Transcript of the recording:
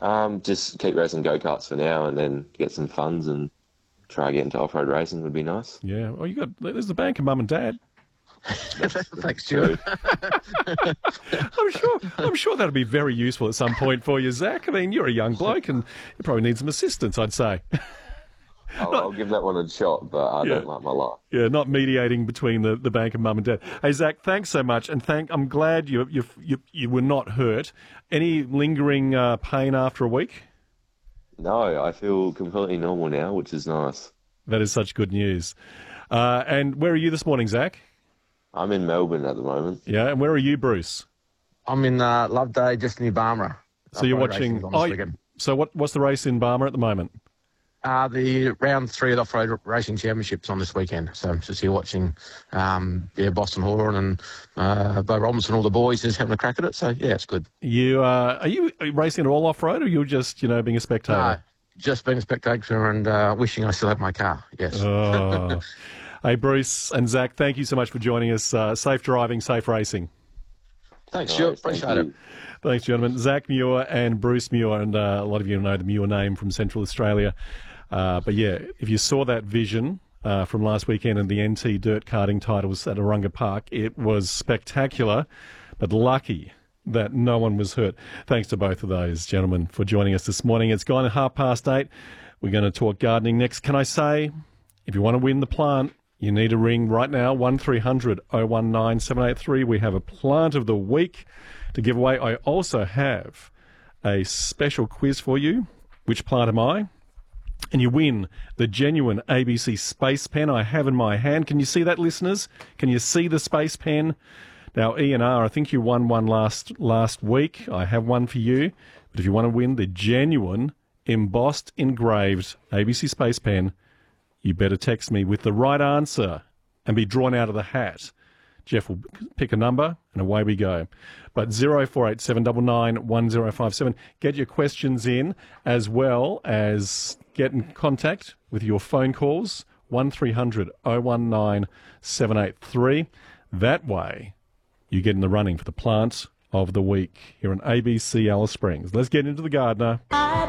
Just keep racing go-karts for now and then get some funds and try to get into off-road racing would be nice. Yeah. Well, there's the bank of mum and dad. Thanks, Stuart. I'm sure that'll be very useful at some point for you, Zach. I mean, you're a young bloke and you probably need some assistance, I'd say. I'll give that one a shot, but I don't like my life. Yeah, not mediating between the bank and mum and dad. Hey, Zach, thanks so much, and I'm glad you were not hurt. Any lingering pain after a week? No, I feel completely normal now, which is nice. That is such good news. And where are you this morning, Zach? I'm in Melbourne at the moment. Yeah, and where are you, Bruce? I'm in Loveday, just near Barmera. So you're watching. So what's the race in Barmera at the moment? The round 3 of the off-road racing championships on this weekend. So I'm just here watching, Boston Horan and Bo Robinson, all the boys just having a crack at it. So yeah, it's good. Are you racing at all off-road, or you're just being a spectator? No, just being a spectator and wishing I still had my car. Yes. Oh. Hey, Bruce and Zach, thank you so much for joining us. Safe driving, safe racing. Thanks, Stuart. Appreciate it. Thanks, gentlemen. Zach Muir and Bruce Muir, and a lot of you know the Muir name from Central Australia. But yeah, if you saw that vision from last weekend in the NT Dirt Karting titles at Orunga Park, it was spectacular, but lucky that no one was hurt. Thanks to both of those gentlemen for joining us this morning. It's gone at 8:30. We're going to talk gardening next. Can I say, if you want to win the plant, you need to ring right now, 1300 019 783. We have a plant of the week to give away. I also have a special quiz for you. Which plant am I? And you win the genuine ABC Space Pen I have in my hand. Can you see that, listeners? Can you see the Space Pen? Now, E&R, I think you won one last week. I have one for you. But if you want to win the genuine, embossed, engraved ABC Space Pen, you better text me with the right answer and be drawn out of the hat. Jeff will pick a number and away we go. But 0487 99 1057. Get your questions in as well as get in contact with your phone calls, 1300 019 783. That way you get in the running for the plant of the week here in ABC Alice Springs. Let's get into the gardener.